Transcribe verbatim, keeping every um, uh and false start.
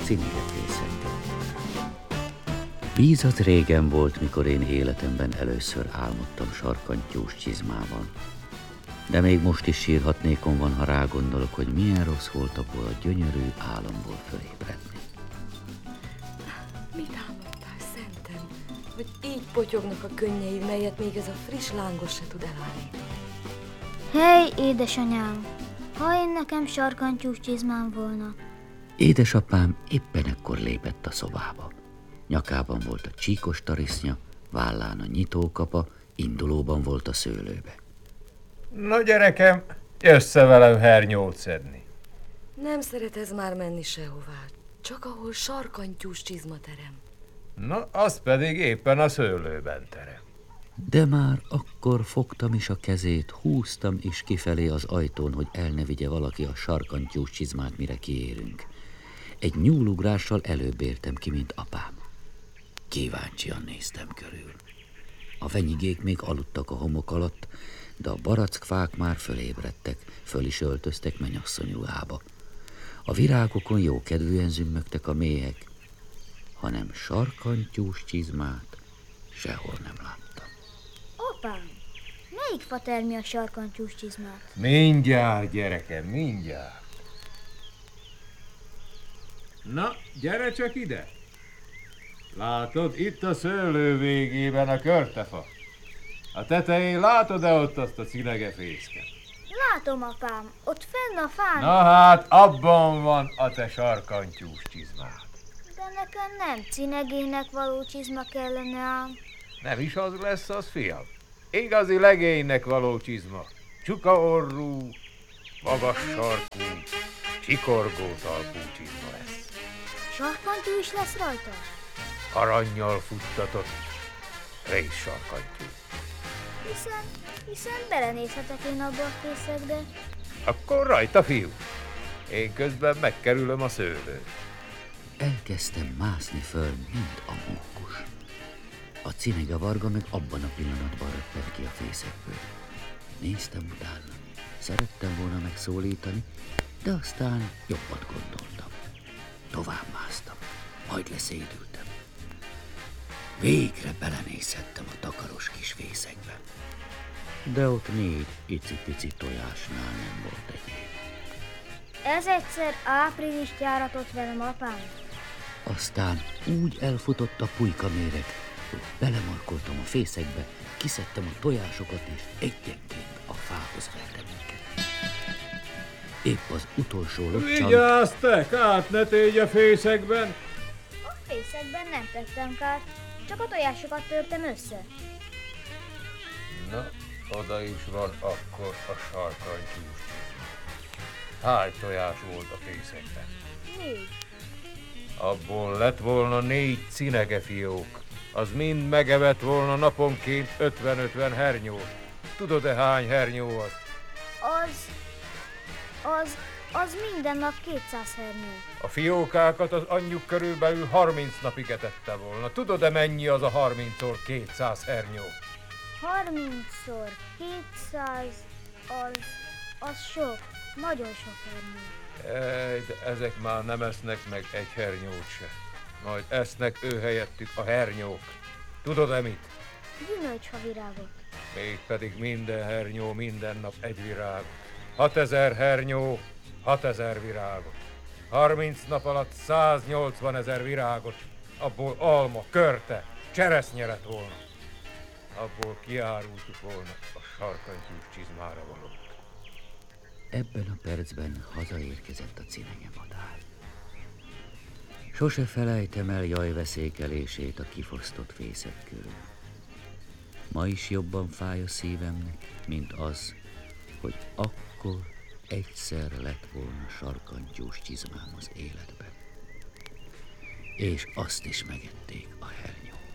cinegefészek. Bízat régen volt, mikor én életemben először álmodtam sarkantyús csizmával. De még most is sírhatnékon van, ha rágondolok, hogy milyen rossz volt abból a gyönyörű álomból fölébredni. Mit álmodtál, szentem? Hogy így potyognak a könnyeid, melyet még ez a friss lángos se tud elállni. Hey, édesanyám! Ha én nekem sarkantyús csizmám volna. Édesapám éppen ekkor lépett a szobába. Nyakában volt a csíkos tarisznya, vállán a nyitókapa, indulóban volt a szőlőbe. Na gyerekem, jössz velem hernyót szedni. Nem szeretez már menni sehová, csak ahol sarkantyús csizmaterem. Na, az pedig éppen a szőlőben terem. De már akkor fogtam is a kezét, húztam is kifelé az ajtón, hogy el ne vigye valaki a sarkantyús csizmát, mire kiérünk. Egy nyúlugrással előbb értem ki, mint apám. Kíváncsian néztem körül. A venyigék még aludtak a homok alatt, de a barackfák már fölébredtek, föl is öltöztek mennyasszonyruhába. A virágokon jókedvűen zümmögtek a méhek, hanem sarkantyús csizmát sehol nem láttam. Apám, melyik fa termi a sarkantyús csizmát? Mindjárt, gyerekem, mindjárt. Na, gyere csak ide! Látod, itt a szőlő végében a körtefa. A tetején látod-e ott azt a cinegefészket? Látom, apám, ott fenn a fán. Na hát, abban van a te sarkantyús csizmád. De nekem nem cinegének való csizma kellene ám. Nem is az lesz az, fiam. Igazi legénynek való csizma. Csuka orrú, magas sarkú, csikorgó talpú csizma lesz. Sarkantyú is lesz rajta? Arannyal futtatott réssarkantyú. Hiszen, hiszen belenézhetek én abba a fészekbe. Akkor rajta, fiú. Én közben megkerülöm a szőlőt. Elkezdtem mászni föl, mint a mókus. A cinegevarga meg abban a pillanatban röppent ki a fészekből. Néztem utána. Szerettem volna megszólítani, de aztán jobbat gondoltam. Tovább másztam, majd leszédültem. Végre belenézhettem a takaros kis fészekbe. De ott négy icipici tojásnál nem volt egyéb. Ez egyszer áprilist járatott velem, apám. Aztán úgy elfutott a pulyka méreg, hogy belemarkoltam a fészekbe, kiszedtem a tojásokat, és egyenként a fához vertem őket. Épp az utolsó lokcsant... Vigyázz te, kát ne tégy a fészekben! A fészekben nem tettem kárt, csak a tojásokat törtem össze. Na, oda is van akkor a sarkantyús csizma. Hány tojás volt a fészekben? Négy. Abból lett volna négy cinegefiók. Az mind megevett volna naponként ötven-ötven hernyót. Tudod-e hány hernyó az? Az... Az... Az minden nap kétszáz hernyó. A fiókákat az anyjuk körülbelül harminc napig etette volna. Tudod-e mennyi az a harmincszor kétszáz hernyó? harmincszor kétszáz... Az... Az sok. Nagyon sok hernyó. Ej, de ezek már nem esznek meg egy hernyót se. Majd esznek ő helyettük a hernyók. Tudod-e mit? Gyümölcsfa virágot. Mégpedig minden hernyó minden nap egy virágot. Hatezer hernyó, hatezer virágot. Harminc nap alatt száznyolcvanezer virágot. Abból alma, körte, cseresznye lett volna. Abból kiárultuk volna a sarkantyús csizmára valót. Ebben a percben hazaérkezett a cinegemadár. Sose felejtem el jajveszékelését a kifosztott fészek körül. Ma is jobban fáj a szívemnek, mint az, hogy akkor egyszer lett volna sarkantyús csizmám az életben. És azt is megették a hernyók.